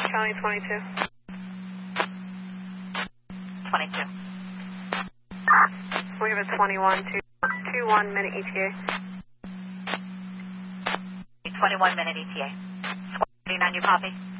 County 22. 22. We have a 21 minute ETA. 21 minute ETA. Squawk 39, you copy?